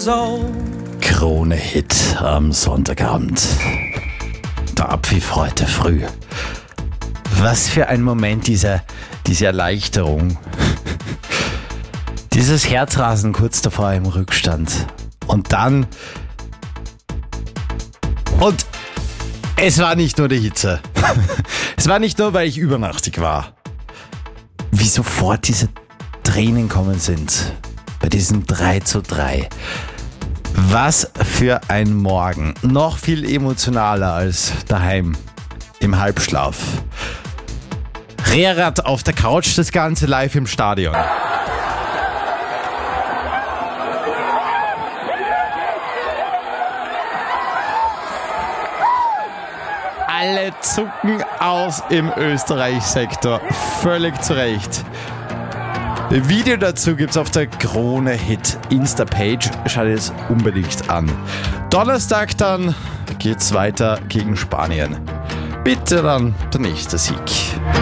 years old. Krone-Hit am Sonntagabend. Der Abpfiff heute früh. Was für ein Moment, diese Erleichterung. Dieses Herzrasen kurz davor im Rückstand. Und dann... Und es war nicht nur die Hitze. Es war nicht nur, weil ich übernachtig war. Wie sofort diese Tränen kommen sind. Bei diesem 3:3. Was für ein Morgen. Noch viel emotionaler als daheim im Halbschlaf. Rehrad auf der Couch, das Ganze live im Stadion. Alle zucken aus im Österreich-Sektor. Völlig zu Recht. Video dazu gibt's auf der Krone-Hit Insta-Page. Schaut es unbedingt an. Donnerstag dann geht's weiter gegen Spanien. Bitte dann der nächste Sieg.